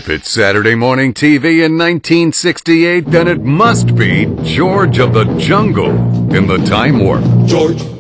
If it's Saturday morning TV in 1968, then it must be George of the Jungle in the Time Warp. George